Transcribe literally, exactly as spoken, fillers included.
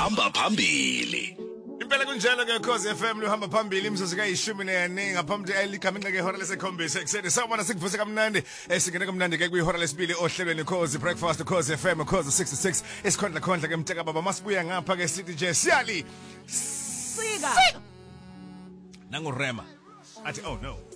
luhamba phambili. Impela kunjalo ke Khosi F M luhamba phambili imzuzu kayishumi nane ngaphambi ayikhaminqa ke ihora lesikhombisa ekseni sawubona sikuvuse kamnandi esingene kamnandi ke kuyihora lesibili ohlelweni Khosi Breakfast Khosi F M Khosi sixty-six esikhondla khondla ke mteka baba masibuya ngapha ke sithi nje siyali sika nangurema athi oh no